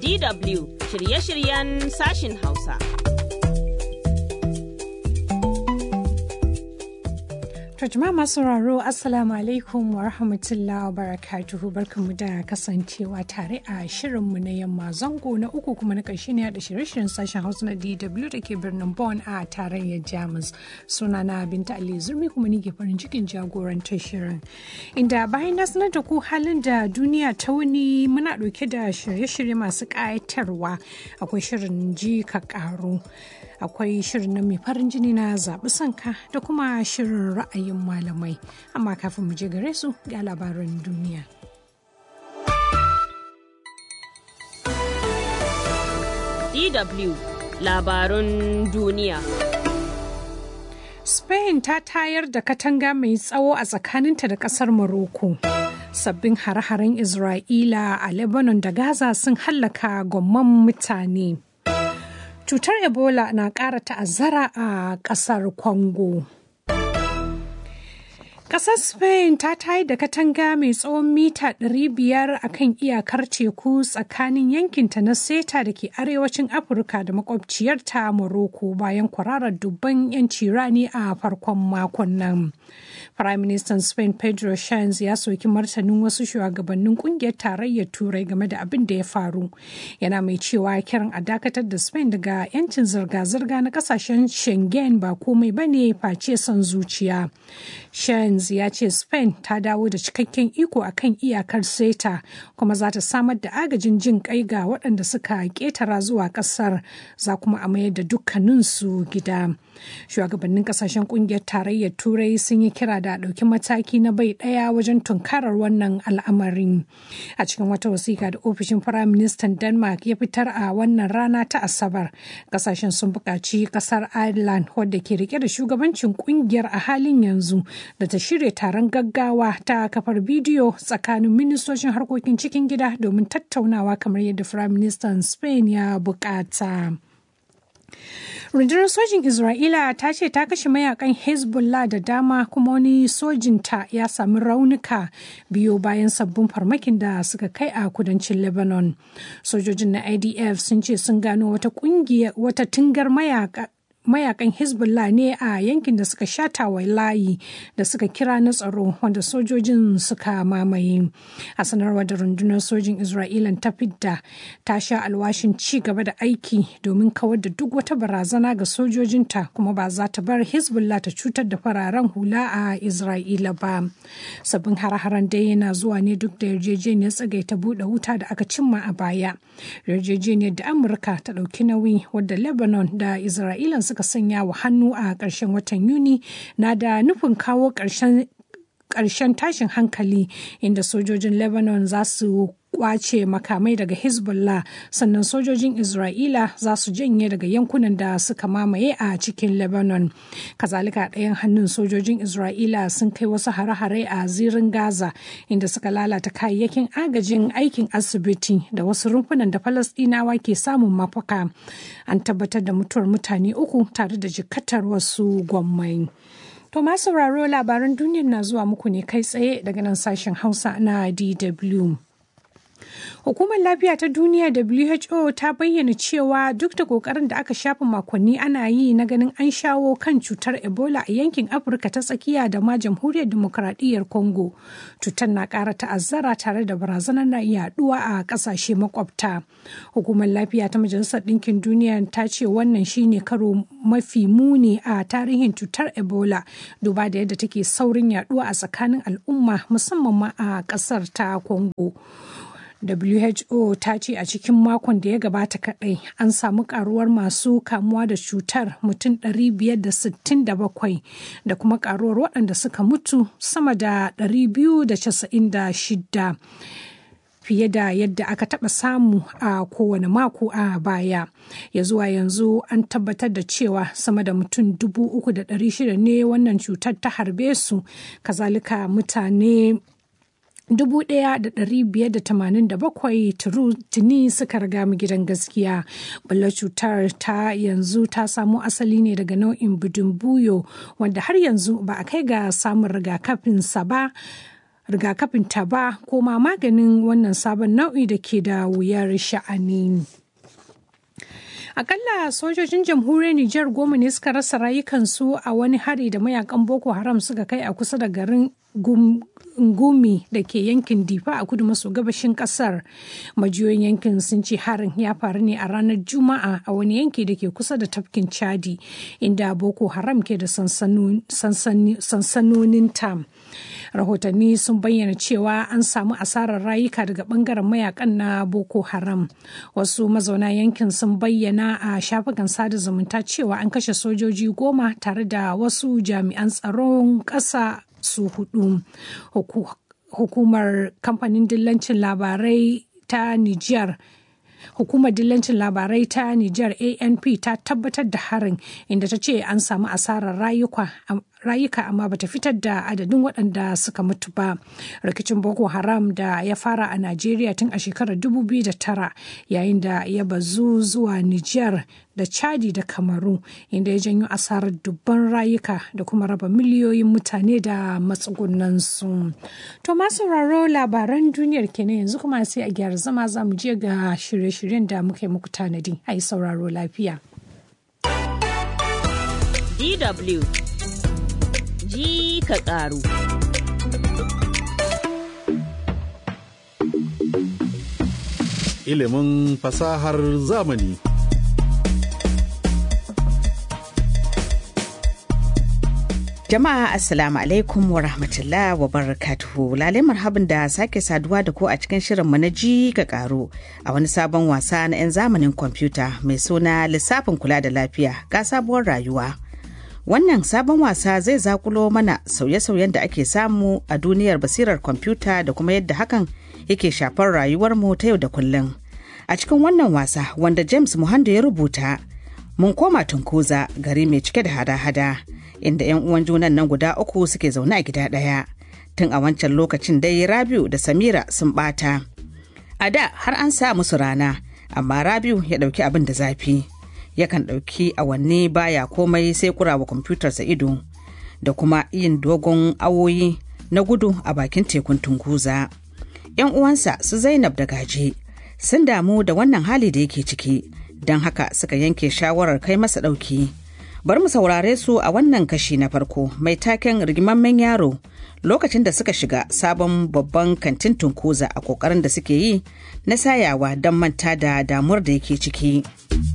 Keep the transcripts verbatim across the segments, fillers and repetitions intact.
D W shirye-shiryen sashin Hausa. Jama'a masu sauraro Assalamu alaikum wa rahmatullahi wa barakatuhu, barkanmu da kasancewa tare a shirinmu na yamma zango na uku kuma na ƙarshe ne da shirye-shiryen sashen Hausa na D W da ke birnin Bonn a tarayyar Jamus. Sunana Binta Ali Zurmi kuma ni ke farin cikin jagorantar shirin. Inda bayan na sanar da ku halin da duniya ta wuni muna ɗauke da shirye-shirye masu ƙayatarwa. Akwai shirin ji ka ƙaru. Akwai shirin na mai farin jini na zaɓi sanka da kuma shirin ra'ayin malamai. Amma kafin mu je gare su ga labaran duniya. D W labarun duniya. Spain ta tayar da katanga mai tsawo a tsakaninta da ƙasar Morocco. Sabbin hare-haren Isra'ila a Lebanon da Gaza sun hallaka gomman mutane. Cutar Ebola na ƙara ta'azzara a ƙasar Congo. Ƙasar Spain ta tayar da katanga mai tsawon mita ɗari biyar a kan iyakar teku tsakanin yankinta na Ceuta da ke arewacin Afirka da makwabciyarta Morocco bayan kwararar dubban 'yanci rani a farkon makon nan. Prime Minister Spain Pedro Sanchez ya soki martanin wasu shugabannin kungiyar tarayyar Turai game da abin da ya faru. Yana mai cewa kiran a dakatar da Spain daga 'yancin zirga-zirga na kasashen Schengen ba komai bane face son zuciya. Sanchez ya ce Spain ta dawo da cikakken iko akan iyakar Ceuta kuma za ta samar da agajin jin kai ga waɗanda suka ƙetara zuwa ƙasar, za kuma a mayar da dukkaninsu gida. Shugabannin kasashen kungiyar tarayyar Turai sun yi kira da ɗauki mataki na bai ɗaya wajen tunkarar wannan al'amarin. A cikin wata wasiƙa da ofishin Firayim Ministan Denmark ya fitar a wannan rana ta Asabar, kasashen sun buƙaci ƙasar Ireland wadda ke rike da shugabancin kungiyar a halin yanzu da ta shirya taron gaggawa ta kafar bidiyo tsakanin ministocin harkokin cikin gida domin tattaunawa kamar yadda Firayim Ministan Spain ya buƙata. Rundunar sojin Isra'ila ta ce ta kashe mayakan Hezbollah da dama kuma wani sojinta ya sami raunuka biyo bayan sabbin farmakin da suka kai a kudancin Lebanon. Sojojin na I D F sun ce sun gano wata kungiya wata tungar mayaka mayakan Hezbollah ne a yankin da suka shata wa layi da suka kira na tsaro wanda sojojin suka mamaye. A sanarwar da rundunar sojin Isra'ila ta fidda ta sha alwashin ci gaba da aiki domin kawar da duk wata barazana ga sojojinta kuma ba za ta bar Hezbollah ta cutar da fararen hula a Isra'ila ba. Sabbin har-haren dai yana zuwa ne duk da yarjejeniyar tsagaita buɗe wuta da aka cimma a baya. Yarjejeniyar da Amurka ta ɗauki nauyi wadda Lebanon da Isra'ila suka sanya wa hannu a ƙarshen watan Yuni na da nufin kawo ƙarshen ƙarshen tashin hankali inda sojojin Lebanon za su kwace makamai daga Hezbollah sannan sojojin Isra'ila za su janye daga yankunan da suka mamaye a cikin Lebanon. Kazalika ɗayan hannun sojojin Isra'ila sun kai wasu hare-hare a zirin Gaza inda suka lalata kayayyakin agajin aikin asibiti da wasu rumfunan da Falasɗinawa ke samun mafaka. An tabbatar da mutuwar mutane uku tare da jikkatar wasu gwammai. To masu sauraro labaran duniyar na zuwa muku ne kai tsaye daga nan sashen Hausa na D W. Hukumar Lafiya ta Duniya W H O ta bayyana cewa duk da kokarin da aka shafa makonni ana yi na ganin an shawo kan cutar Ebola a yankin Afirka ta tsakiya da ma Jamhuriyar Dimokuraɗiyyar Congo, cutar na ƙara ta'azzara tare da barazanar na yaduwa a ƙasashe makwabta. Hukumar Lafiya ta Majalisar Ɗinkin Duniya ta ce wannan shine karo mafi muni a tarihin cutar Ebola, duba da yadda take saurin yaduwa a tsakanin al'umma musamman ma a ƙasar ta Congo. W H O ta ce a cikin makon da ya gabata kadai an samu karuwar masu kamuwa da cutar mutum ɗari biyar da sittin da bakwai da kuma karuwar waɗanda suka mutu sama da ɗari biyu da casa'in da shida. Fiye da yadda aka taɓa samu a kowane mako a baya. Ya zuwa yanzu an tabbatar da cewa sama da mutum dubu uku da ɗari shida ne wannan cutar ta harbe su, kazalika mutane dubu ɗaya da ɗari biyar da tamanin da bakwai tuni suka riga mu gidan gaskiya. Bullar cutar ta yanzu ta samo asali ne daga nau'in budumbuyo wanda har yanzu ba a kai ga samun rigakafinsa ba rigakafin ta ba ko ma maganin wannan sabon nau'i da ke da wuyar sha'ani. Akalla sojojin jamhuriyar Nijar goma ne suka rasa rayukansu a wani hari da mayakan Boko Haram suka kai a kusa da garin Ngumi da ke yankin Difa a kudu maso gabashin kasar. Majiyoyin yankin sun ce harin ya faru ne a ranar Juma'a a wani yanki da ke kusa da tafkin Chadi inda Boko Haram ke da sansanonin tam. Rahotanni sun bayyana cewa an samu asarar rayuka daga bangaren mayakan na Boko Haram. Wasu mazauna yankin sun bayyana a shafukan sada zumunta cewa an kashe sojoji goma tare da wasu jami'an tsaron ƙasa su hudu. Hukumar kamfanin dillancin labarai ta Nijar Hukumar dillancin labarai ta Nijar A N P ta tabbatar da harin inda ta ce an samu asarar rayuka rayuka amma bata fitar da adadin waɗanda suka mutu ba. Rikicin Boko Haram da ya fara a Najeriya tun a shekarar dubu biyu da tara yayin da ya bazu zuwa Nijar da Chadi da Kamaru inda ya janyo asarar dubban rayuka da kuma raba miliyoyin mutane da matsugunansu. To masu sauraro labaran duniyar kenan yanzu kuma sai a gyara zama za mu je ga shirye-shiryen da muka yi muku tanadi. Ai sauraro lafiya. D W ji ka ƙaru. Ilimin fasahar zamani. Jama'a Assalamu alaikum wa rahmatullah wa barakatuhu. Lale marhabin da sake saduwa da ku a cikin shirinmu na ji ga ƙaru a wani sabon wasa na 'yan zamanin kwamfuta mai suna lissafin kula da lafiya ga sabuwar rayuwa. Wannan sabon wasa zai zakulo mana sauye-sauyen da ake samu a duniyar basirar kwamfuta da kuma yadda hakan yake shafar rayuwarmu ta yau da kullum. A cikin wannan wasa wanda James Muhando ya rubuta, mun koma Tunkuza, gari mai cike da hada-hada, inda 'yan uwan junan nan guda uku suke zaune a gida ɗaya. Tun a wancan lokacin dai Rabiu da Samira sun ɓata. A da har an sa musu rana, amma Rabiu ya ɗauki abin da zafi. Yakan ɗauki awanni baya komai sai kurawa kwamfutarsa ido da kuma yin dogon awoyi na gudu a bakin tekun Tunkuza. 'Yan uwansa su Zainab da Gaje sun damu da wannan hali da yake ciki, don haka suka yanke shawarar kai masa ɗauki. Bari mu saurare su a wannan kashi na farko mai taken rigimammen yaro lokacin da suka shiga sabon babban kantin Tunkuza a kokarin da suke yi na sayawa don manta da damuwar da yake ciki.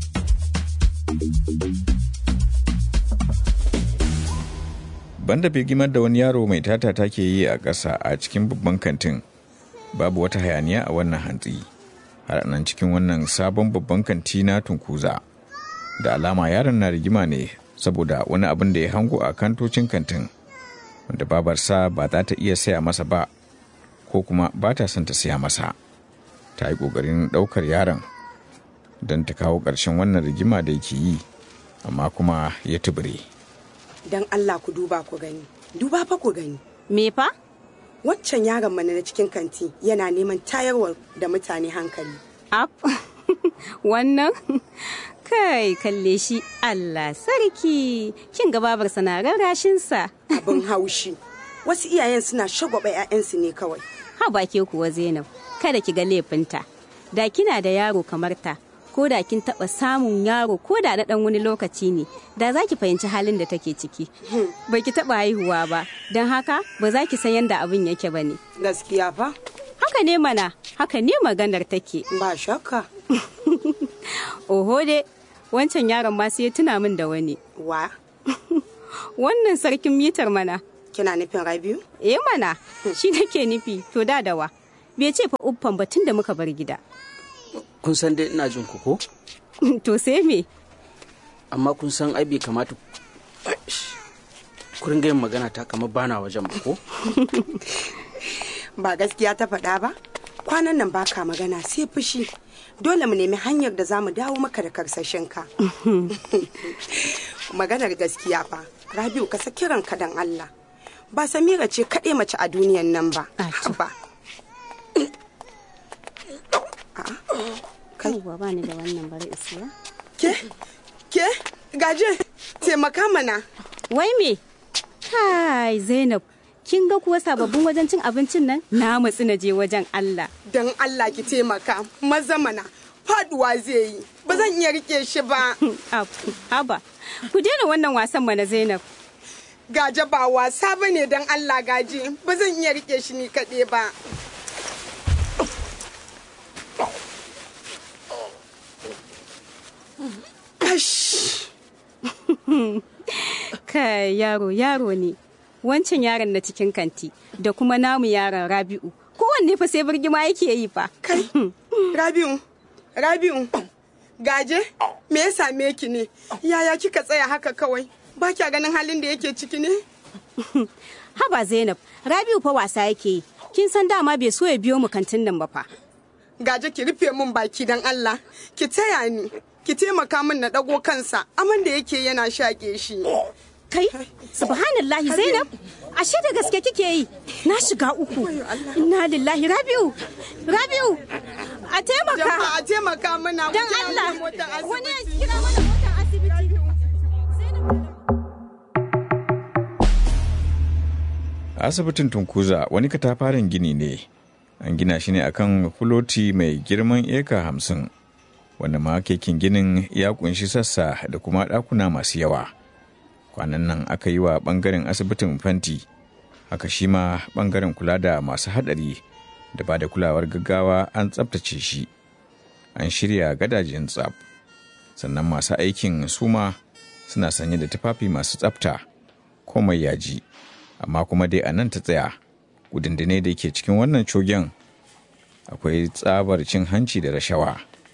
Banda birgimar da wani yaro mai tata take yi a ƙasa a cikin babban kantin, babu wata hayaniya a wannan hantsi. Har nan cikin wannan sabon babban kanti na Tunkuza. Da alama yaron na rigima ne saboda wani abin da ya hango a kantocin kantin, wanda babarsa ba za ta iya saya masa ba, ko kuma ba ta son ta saya masa. Ta yi ƙoƙarin ɗaukar yaron don ta kawo ƙarshen wannan rigima da yake yi, amma kuma ya tubure. Don Allah ku duba ku gani, duba fa ku gani. Me fa? Waccan yaron mana na cikin kanti yana neman tayarwa da mutane hankali. Ap, wannan? Kai, kalle shi, Allah sarki, kin ga babarsa na rarrashinsa. Abin haushi, wasu iyayen suna shagwaba 'ya'yansu ne kawai. Ha ba ke kuwa Zainab, kada ki ga laifinta. Da kina da yaro kamar ta, ko da kin taɓa samun yaro ko da na ɗan wani lokaci ne, da za ki fahimci halin da take ciki. Ba ki taɓa haihuwa ba, don haka ba za ki san yadda abin yake ba ne. Gaskiya fa? Haka ne mana, haka ne maganar take. Ba shakka. Oho dai, wancan yaron ma sai ya tuna min da wani. Wa? Wannan sarkin mitar mana. Kina nufin Rabiu? Eh mana, shi nake nufi, to da dawa. Bai ce fa uffan batun da muka bar gida. Kun san dai ina jin ku ko? To sai me? Amma kun san ai bai kamata ku ringa yin magana ta kamar bana wajen ba ko? Ba gaskiya ta faɗa ba? Kwanan nan baka magana sai fushi. Dole mu nemi hanyar da za mu dawo maka da karsashinka. Maganar gaskiya fa, Rabiu ka saki ranka dan Allah. Ba Samira ce kaɗai mace a duniyan nan ba. Ba. Kai ba ni da wannan bari isiya. Ke? Ke? Gaje, taimaka mana. Wai me? Kai Zainab, kin ga kuwa sababbin wajen cin abincin nan na matsi na je wajen Allah. Dan Allah ki taimaka, maza mana. Faduwa zai yi, ba zan iya rike shi ba. Haba, ku daina wannan wasan mana Zainab. Gaje ba wasa ba ne don Allah gaje, ba zan iya rike shi ni kaɗai ba. Kai yaro yaro ne, wancan yaron na cikin kanti da kuma namu yaron Rabi'u. Kowanne fa sai birgima yake yi fa. Kai, Rabi'u. Rabi'u, gaje, me ya same ki ne? Yaya kika tsaya haka kawai? Ba kya ganin halin da yake ciki ne? Haba Zainab, Rabi'u fa wasa yake yi. Kin san dama bai so ya biyo mu kantin nan ba fa. Gaje ki rufe min baki dan Allah. Ki taya ni, ki taimaka min na dago kansa. Aman da yake yana shaƙe shi. Kai, subhanallahi Zainab, ashe da gaske kike yi. Na shiga uku. Inna lillahi Rabi'u. Rabi'u, a taimaka. Jama'a a taimaka mana. Dan Allah, wani ya kira mana motar asibiti. Asibitin Tunkuza wani katafaren gini ne. An gina shi ne akan fuloti mai girman eka hamsin. Wanda ma kekin ginin ya kunshi sassa da kuma ɗakuna masu yawa. Kwanan nan aka yi wa ɓangaren asibitin fenti. Haka shi ma ɓangaren kula da masu haɗari da ba da kulawar gaggawa an tsabtace shi. An shirya gadajen tsab. Sannan masu aikin suma suna sanye da tufafi masu tsabta. Komai yaji. Amma kuma dai a nan ta tsaya. Gudundune da ke cikin wannan cogen akwai tsabar cin hanci da rashawa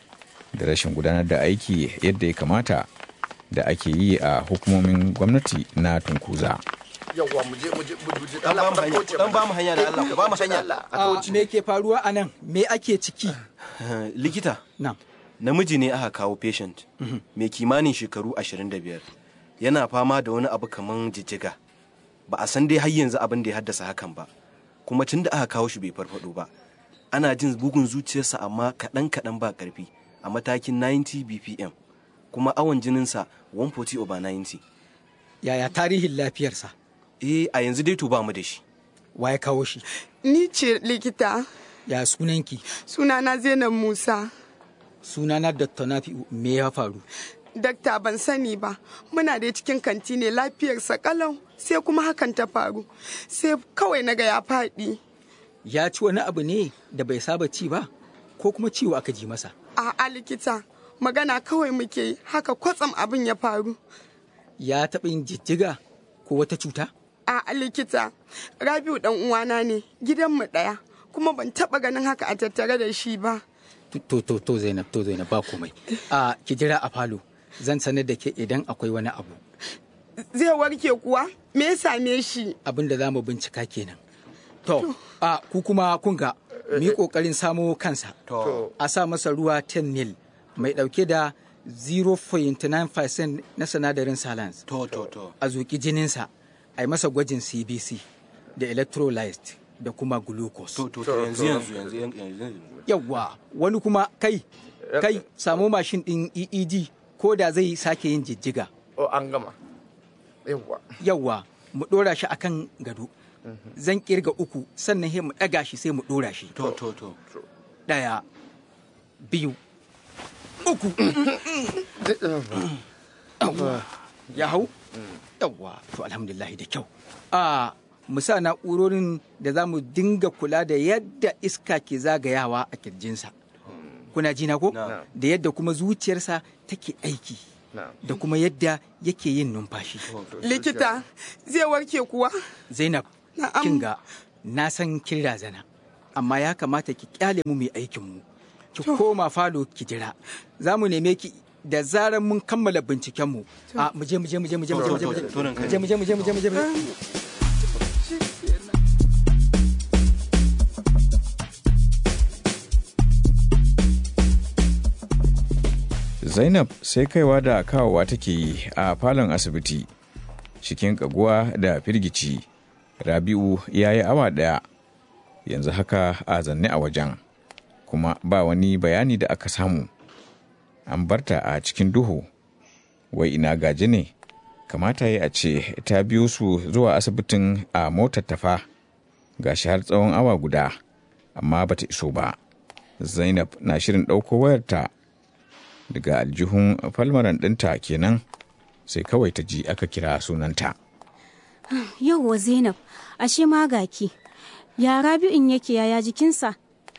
da rashin gudanar da aiki yadda ya kamata da ake yi a hukumomin gwamnati na Tunkuza. Yawwa mu je mu je mu je dan ba mu hanya da Allah ku ba mu hanya. Me ke faruwa anan? Me ake ciki? Likita. Na'am. Namiji ne aka kawo patient mai kimanin shekaru ashirin da biyar. Yana fama da wani abu kaman jijjiga. Ba a san dai har yanzu abin da ya haddasa hakan ba. Kuma tun da aka kawo shi bai farfado ba. Ana jin bugun zuciyarsa amma kaɗan kaɗan ba ƙarfi a matakin ninety B P M. Kuma awon jininsa one forty over ninety. Yaya tarihin lafiyarsa? Eh, a yanzu dai to ba mu da shi. Wa ya kawo shi? Ni ce likita. Ya sunanki? Sunana Zainab Musa. Sunana Doctor Nafi'u, me ya faru? Dakta ban sani ba, muna da cikin kanti ne lafiyarsa kalau sai kuma hakan ta faru. Sai kawai naga ya faɗi. Ya ci wani abu ne da bai saba ci ba? Ko kuma ciwo aka ji masa? A'a likita, magana kawai muke yi, haka kwatsam abin ya faru. Ya taɓa yin jijjiga ko wata cuta? A'a likita, Rabi'u dan uwana ne, gidanmu ɗaya, kuma ban taɓa ganin haka a tattare da shi ba. To to to Zainab, to Zainab ba komai. A ki jira a falo. Zan sanar da ke idan akwai wani abu. Zai warke kuwa? Me ya same shi? Abin da za mu bincika kenan. To, a ku kuma kun ga mu yi kokarin samo kansa. A sa masa ruwa ten mil mai dauke da zero point nine percent na sinadarin salans. To to to. A zuki jininsa, a yi masa gwajin C B C da electrolyte da kuma glucose. To to to yanzu yanzu yanzu yanzu. Yawwa, wani kuma kai kai samu mashin din E E G ko da zai sake yin jijjiga. O an gama. Yawwa. Yawwa, mu dora shi akan gado. Zan kirga uku sannan sai mu daga shi sai mu dora shi. To to to. Daya, biyu, uku. Ya hau? Yawwa, to alhamdulillah da kyau. A mu sa na'urorin da za mu dinga kula da yadda iska ke zagayawa a kirjinsa. Kuna ji na ko? Da yadda kuma zuciyarsa take aiki. Da kuma yadda yake yin numfashi. Likita, zai warke kuwa? Zainab, kin ga na san kin razana, amma ya kamata ki kyale mu mai aikin mu. Ki koma falo ki jira. Za mu neme ki da zarar mun kammala binciken mu. A mu je mu je mu je mu je mu je mu je mu je mu je mu je mu je mu je. Zainab sai kaiwa da kawowa take yi a falon asibiti cikin kaguwa da firgici. Rabi'u ya yi awa ɗaya yanzu haka a zanne a wajen, kuma ba wani bayani da aka samu. An barta a cikin duhu, wai ina gaji ne kamata ya a ce ta biyo su zuwa asibitin a motar tafa gashi har tsawon awa guda amma bata iso ba. Zainab na shirin ɗauko wayarta daga aljihun falmaran ɗinta kenan sai kawai ta ji aka kira sunanta. Yauwa Zainab, ashe ma gaki. Ya Rabi'un yake, yaya jikinsa?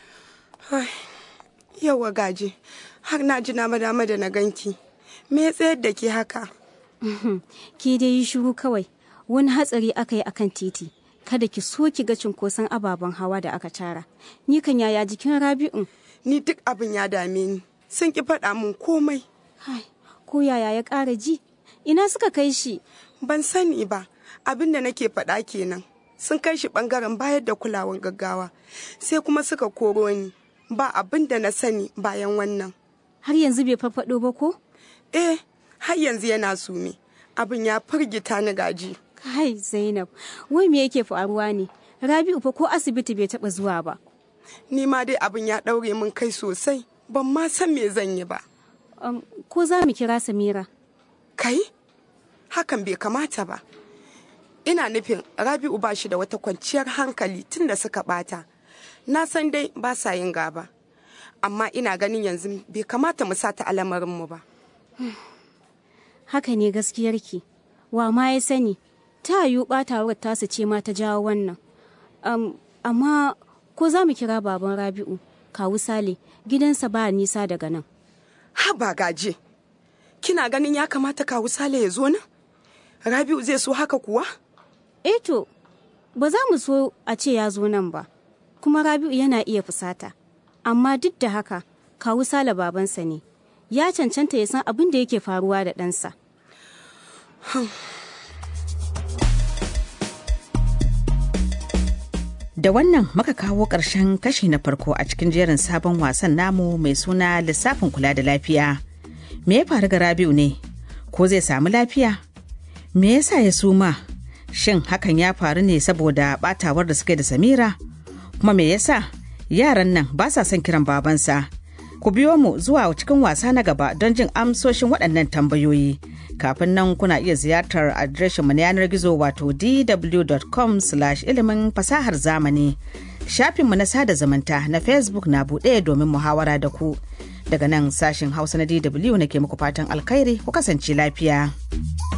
Yauwa gaje, har na ji na madama da na ganki. Me ya tsayar da ke haka? Ki dai yi shiru kawai. Wani hatsari aka yi akan titi. Kada ki so ki ga cunkoson ababen hawa da aka tara. Ni kan yaya jikin Rabi'un? Ni duk abin ya dame ni. Sun ki faɗa min komai. Ko yaya ya ƙara ji? Ina suka kai shi? Ban sani ba. Abin da nake faɗa kenan. Sun kai shi ɓangaren bayar da kulawan gaggawa. Sai kuma suka koro ni. Ba abin da na sani bayan wannan. Har yanzu bai farfaɗo ba ko? Eh, har yanzu yana sume. Abin ya firgita ni gaji. Kai Zainab, wai me yake faruwa ne? Rabi'u fa ko asibiti bai taɓa zuwa ba. Ni ma dai abin ya ɗaure min kai sosai. Ban ma san me zan yi ba. Um, ko za mu kira Samira? Kai? Hakan bai kamata ba. Ina nufin Rabi'u ba shi da wata kwanciyar hankali tun da suka ɓata. Na san dai ba sa yin gaba. Amma ina ganin yanzu bai kamata mu sata al'amarinmu ba. Haka ne gaskiyarki. Wa ma ya sani, ta yiwu ɓatawar tasu ce ma ta jawo wannan. Um, amma ko za mu kira baban Rabi'u, kawu Sale, gidansa ba nisa daga nan. Haba gaje, kina ganin ya kamata kawu Sale ya zo nan? Rabi'u zai so haka kuwa? Eh to, ba za mu so a ce ya zo nan ba, kuma Rabi'u yana iya fusata. Amma duk da haka, kawu Sale babansa ne, ya cancanta ya san abin da yake faruwa da ɗansa. Da wannan muka kawo ƙarshen kashi na farko a cikin jerin sabon wasan namu mai suna lissafin kula da lafiya. Me ya faru ga Rabi'u ne? Ko zai samu lafiya? Me yasa ya suma? Shin hakan ya faru ne saboda batawar da suke da Samira? Kuma me yasa yaran nan ba sa son kiran babansa? Ku biyo mu zuwa cikin wasa na gaba don jin amsoshin waɗannan tambayoyi. Kafin nan kuna iya ziyartar adireshinmu na yanar gizo wato d w dot com slash ilimin fasahar zamani. Shafinmu na sada zumunta na Facebook na buɗe domin muhawara da ku. Daga nan sashin Hausa na D W nake muku fatan alkhairi ku kasance lafiya.